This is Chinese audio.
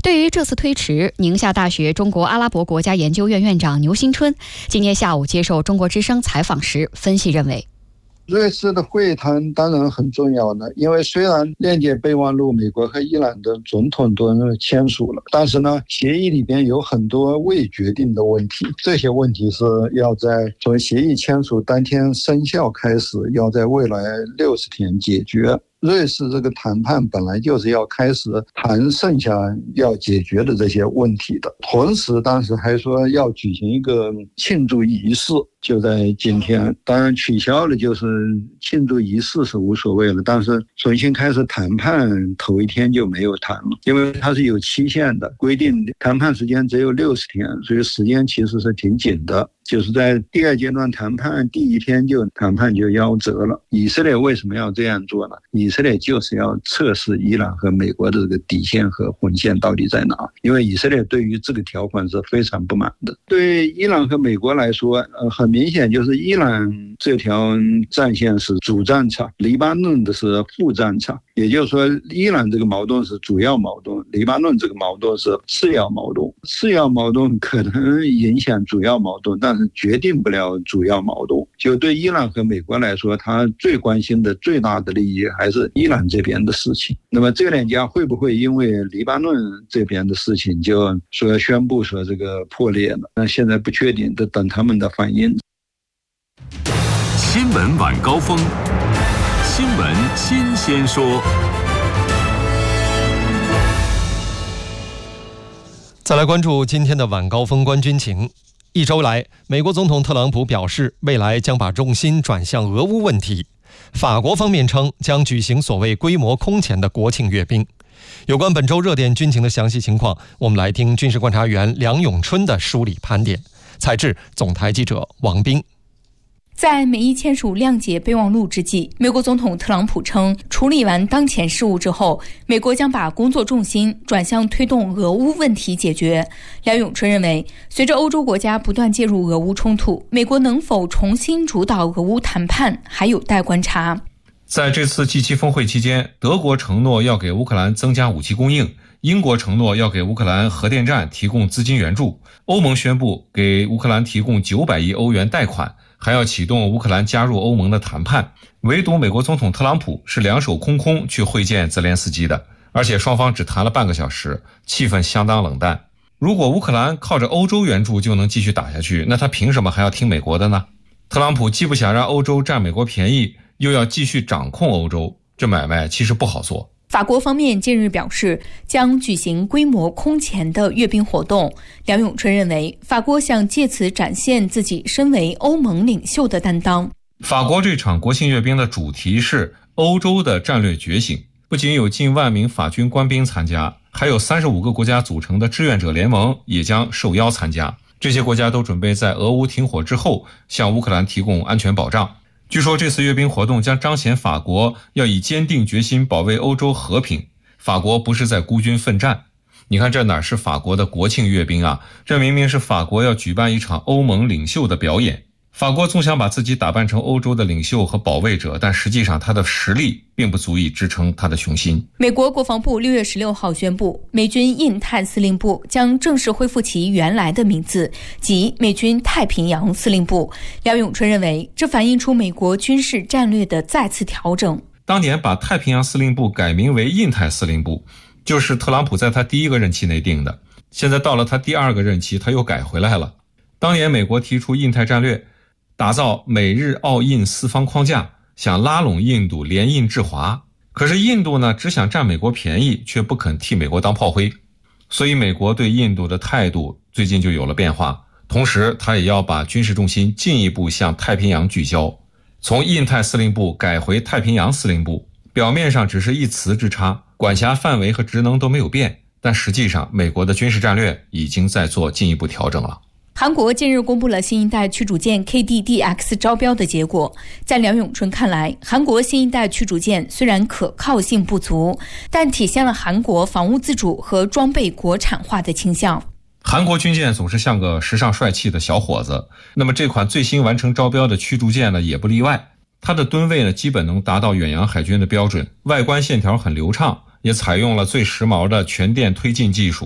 对于这次推迟，宁夏大学中国阿拉伯国家研究院院长牛新春今天下午接受中国之声采访时分析认为， 瑞士的会谈当然很重要的，因为虽然链接备忘录美国和伊朗的总统都签署了，但是呢，协议里边有很多未决定的问题，这些问题是要在从协议签署当天生效开始，要在未来60天解决。瑞士这个谈判本来就是要开始谈剩下要解决的这些问题的，同时当时还说要举行一个庆祝仪式，就在今天，当然取消了，就是庆祝仪式是无所谓了，但是重新开始谈判头一天就没有谈了，因为它是有期限的，规定谈判时间只有60天，所以时间其实是挺紧的。就是在第二阶段谈判第一天谈判就夭折了。以色列为什么要这样做呢？以色列就是要测试伊朗和美国的这个底线和红线到底在哪，因为以色列对于这个条款是非常不满的。对伊朗和美国来说，很明显就是伊朗这条战线是主战场，黎巴嫩的是副战场，也就是说伊朗这个矛盾是主要矛盾，黎巴嫩这个矛盾是次要矛盾，次要矛盾可能影响主要矛盾，但是决定不了主要矛盾。就对伊朗和美国来说，他最关心的最大的利益还是伊朗这边的事情。那么这两家会不会因为黎巴嫩这边的事情就说宣布说这个破裂了？那现在不确定，得等他们的反应。 新闻晚高峰，新闻新鲜说。 再来关注今天的晚高峰观军情。一周来，美国总统特朗普表示，未来将把重心转向俄乌问题。法国方面称将举行所谓规模空前的国庆阅兵。有关本周热点军情的详细情况，我们来听军事观察员梁永春的梳理盘点。采制总台记者王斌。 在美伊签署谅解备忘录之际，美国总统特朗普称，处理完当前事务之后，美国将把工作重心转向推动俄乌问题解决。梁永春认为，随着欧洲国家不断介入俄乌冲突，美国能否重新主导俄乌谈判还有待观察。 在这次 G7 峰会期间，德国承诺要给乌克兰增加武器供应，英国承诺要给乌克兰核电站提供资金援助，欧盟宣布给乌克兰提供900亿欧元贷款，还要启动乌克兰加入欧盟的谈判。唯独美国总统特朗普是两手空空去会见泽连斯基的，而且双方只谈了半个小时，气氛相当冷淡。如果乌克兰靠着欧洲援助就能继续打下去，那他凭什么还要听美国的呢？特朗普既不想让欧洲占美国便宜，又要继续掌控欧洲，这买卖其实不好做。 法国方面近日表示将举行规模空前的阅兵活动。梁永春认为，法国想借此展现自己身为欧盟领袖的担当。 法国这场国庆阅兵的主题是欧洲的战略觉醒，不仅有近万名法军官兵参加，还有35个国家组成的志愿者联盟也将受邀参加。这些国家都准备在俄乌停火之后向乌克兰提供安全保障。据说这次阅兵活动将彰显法国要以坚定决心保卫欧洲和平，法国不是在孤军奋战。你看这哪是法国的国庆阅兵啊，这明明是法国要举办一场欧盟领袖的表演。法国总想把自己打扮成欧洲的领袖和保卫者，但实际上他的实力并不足以支撑他的雄心。 美国国防部6月16号宣布，美军印太司令部将正式恢复其原来的名字，即美军太平洋司令部。梁永春认为，这反映出美国军事战略的再次调整。 当年把太平洋司令部改名为印太司令部，就是特朗普在他第一个任期内定的，现在到了他第二个任期他又改回来了。当年美国提出印太战略，打造美日澳印四方框架，想拉拢印度联印制华。可是印度呢，只想占美国便宜，却不肯替美国当炮灰。所以美国对印度的态度最近就有了变化，同时他也要把军事重心进一步向太平洋聚焦，从印太司令部改回太平洋司令部。表面上只是一词之差，管辖范围和职能都没有变，但实际上美国的军事战略已经在做进一步调整了。 韩国近日公布了新一代驱逐舰 KDDX 招标的结果。在梁永春看来，韩国新一代驱逐舰虽然可靠性不足，但体现了韩国防务自主和装备国产化的倾向。 韩国军舰总是像个时尚帅气的小伙子，那么这款最新完成招标的驱逐舰呢，也不例外。它的吨位呢，基本能达到远洋海军的标准，外观线条很流畅，也采用了最时髦的全电推进技术。